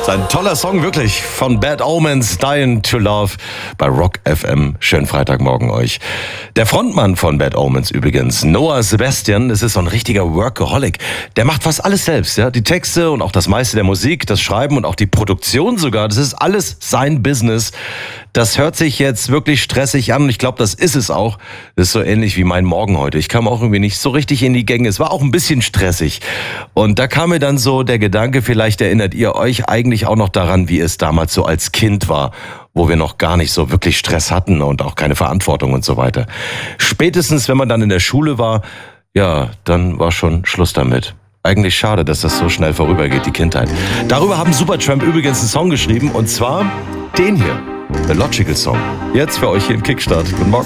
Ein toller Song, wirklich, von Bad Omens, Dying to Love, bei Rock FM. Schönen Freitagmorgen euch. Der Frontmann von Bad Omens übrigens, Noah Sebastian, das ist so ein richtiger Workaholic. Der macht fast alles selbst, ja. Die Texte und auch das meiste der Musik, das Schreiben und auch die Produktion sogar, das ist alles sein Business. Das hört sich jetzt wirklich stressig an und ich glaube, das ist es auch. Das ist so ähnlich wie mein Morgen heute. Ich kam auch irgendwie nicht so richtig in die Gänge. Es war auch ein bisschen stressig. Und da kam mir dann so der Gedanke, vielleicht erinnert ihr euch eigentlich auch noch daran, wie es damals so als Kind war, wo wir noch gar nicht so wirklich Stress hatten und auch keine Verantwortung und so weiter. Spätestens, wenn man dann in der Schule war, ja, dann war schon Schluss damit. Eigentlich schade, dass das so schnell vorübergeht, die Kindheit. Darüber haben Supertramp übrigens einen Song geschrieben, und zwar den hier. The Logical Song. Jetzt für euch hier im Kickstart. Guten Morgen.